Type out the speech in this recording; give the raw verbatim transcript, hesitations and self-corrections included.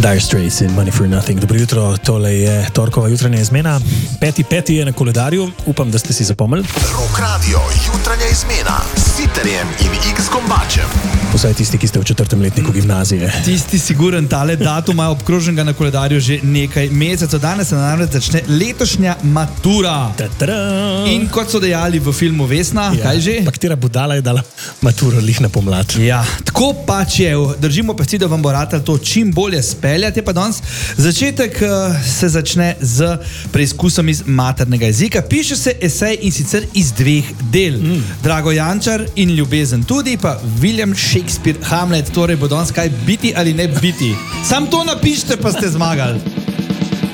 Dire Straits in Money for Nothing. Dobro jutro, tole je torkova jutranja izmena. Peti, peti je na koledarju, upam, da ste si zapomnili. Rock Radio, jutranja izmena s Siterjem in X Kombačem. Vsaj tisti, ki ste v četrtem letniku gimnazije. Tisti siguren tale datum ima obkroženega na koledarju že nekaj mesecev. Danes se namreč začne letošnja matura. Ta-ta-da! In kot so dejali v filmu Vesna, Ja, kaj že? pa katera budala je dala maturo lih na pomlad. Ja, tako pač je. Držimo pesti, da vam bo ratalo to čim bolje speljati. Pa danes začetek uh, se začne z preizkusom iz maternega jezika. Piše se esej in sicer iz dveh del. Mm. Drago Jančar in Ljubezen tudi, pa William Shakespeare Hamlet. Torej bo danes kaj biti ali ne biti. Sam to napišite, pa ste zmagali.